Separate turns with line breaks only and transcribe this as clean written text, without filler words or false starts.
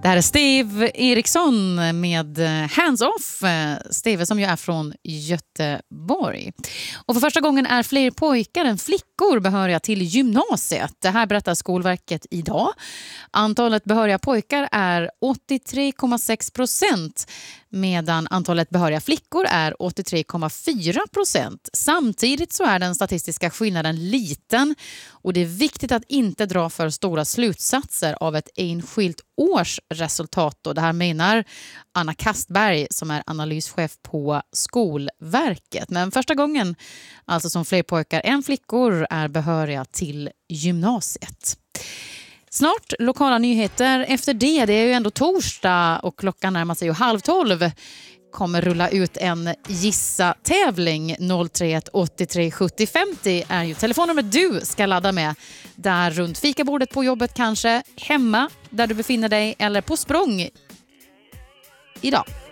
Det här är Steve Eriksson med Hands Off. Steve som ju är från Göteborg. Och för första gången är fler pojkar än flickor behöriga till gymnasiet. Det här berättar Skolverket idag. Antalet behöriga pojkar är 83,6%. Medan antalet behöriga flickor är 83,4%. Samtidigt så är den statistiska skillnaden liten och det är viktigt att inte dra för stora slutsatser av ett enskilt års resultat. Och det här menar Anna Kastberg som är analyschef på Skolverket. Men första gången alltså som fler pojkar än flickor är behöriga till gymnasiet. Snart lokala nyheter efter det. Det är ju ändå torsdag och klockan närmar sig ju 11:30. Kommer rulla ut en gissa-tävling. 031 83 70 50 är ju telefonnumret du ska ladda med. Där runt fikabordet på jobbet kanske, hemma där du befinner dig eller på språng idag.